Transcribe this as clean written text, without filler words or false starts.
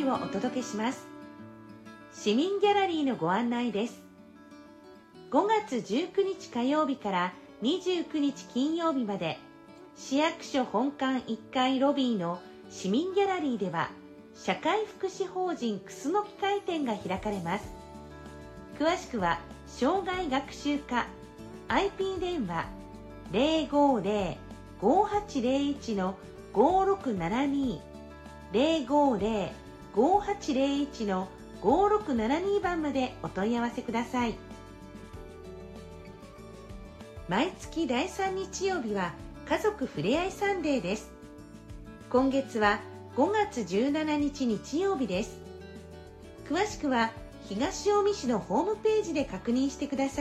をお届けします。市民ギャラリーのご案内です。5月19日火曜日から29日金曜日まで、市役所本館1階ロビーの市民ギャラリーでは、社会福祉法人クスノキ会展が開かれます。詳しくは障害学習課 IP 電話 050-5801-5672 050-5801-5672 番までお問い合わせください。毎月第3日曜日は家族ふれあいサンデーです。今月は5月17日日曜日です。詳しくは東近江市のホームページで確認してください。